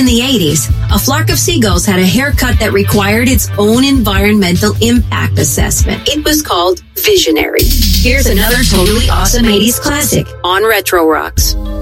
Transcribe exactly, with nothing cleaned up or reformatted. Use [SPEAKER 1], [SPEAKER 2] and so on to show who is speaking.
[SPEAKER 1] the eighties, a flock of seagulls had a haircut that required its own environmental impact assessment. It was called Visionary. Here's another totally awesome eighties classic on Retro Rocks.